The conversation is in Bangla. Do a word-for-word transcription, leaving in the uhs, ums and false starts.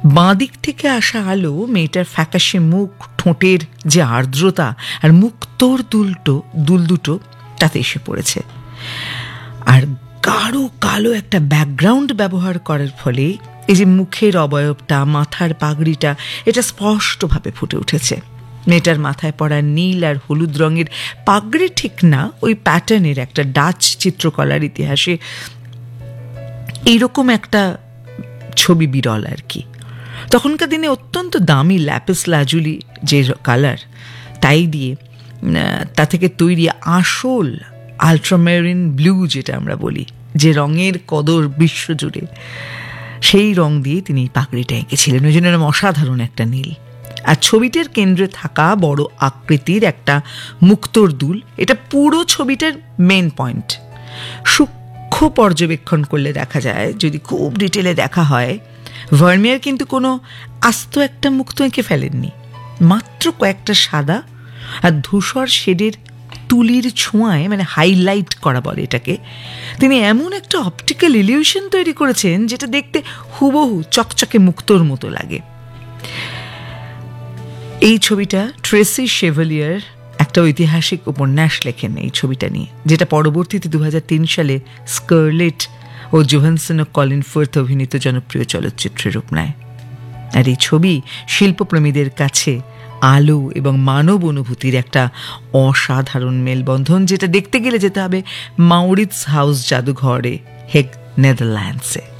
বাঁ দিক থেকে আসা আলো মেয়েটার ফ্যাকাশে মুখ, ঠোঁটের যে আর্দ্রতা আর মুক্তোর দুলটো দুল দুটো তাতে এসে পড়েছে। আর গাঢ় কালো একটা ব্যাকগ্রাউন্ড ব্যবহার করার ফলে এই যে মুখের অবয়বটা, মাথার পাগড়িটা, এটা স্পষ্টভাবে ফুটে উঠেছে। মেয়েটার মাথায় পড়া নীল আর হলুদ রঙের পাগড়ি ঠিক না, ওই প্যাটার্নের একটা ডাচ চিত্রকলার ইতিহাসে এইরকম একটা ছবি বিরল আর কি। তখনকার দিনে অত্যন্ত দামি ল্যাপিস লাজুলি যে কালার, তাই দিয়ে তা থেকে তৈরি আসল আল্ট্রামেরিন ব্লু যেটা আমরা বলি, যে রঙের কদর বিশ্বজুড়ে, সেই রং দিয়ে তিনি পাগড়িটা এঁকেছিলেন। ওই জন্য এরকম অসাধারণ একটা নীল। আর ছবিটার কেন্দ্রে থাকা বড় আকৃতির একটা মুক্তোর দুল, এটা পুরো ছবিটার মেন পয়েন্ট। সূক্ষ্ম পর্যবেক্ষণ করলে দেখা যায়, যদি খুব ডিটেলে দেখা হয়, ভার্মিয়ার কিন্তু কোনো আস্ত একটা মুক্তো এঁকে ফেলেননি। মাত্র কয়েকটা সাদা আর ধূসর শেডের তুলির ছোঁয়ায়, মানে হাইলাইট করা বলে এটাকে, তিনি এমন একটা অপটিক্যাল ইলিউশন তৈরি করেছেন যেটা দেখতে হুবহু চকচকে মুক্তোর মতো লাগে। এই ছবিটা ট্রেসি শেভালিয়ার একটা ঐতিহাসিক উপন্যাস লেখেন এই ছবিটা নিয়ে, যেটা পরবর্তীতে দু হাজার তিন সালে স্কারলেট ও জোহানসন ও কলিন ফার্থ অভিনীত জনপ্রিয় চলচ্চিত্রের রূপ নেয়। আর এই ছবি শিল্পপ্রেমীদের কাছে আলো এবং মানব অনুভূতির একটা অসাধারণ মেলবন্ধন, যেটা দেখতে গেলে যেতে হবে মাউরিটস হাউস জাদুঘরে, হেগ, নেদারল্যান্ডসে।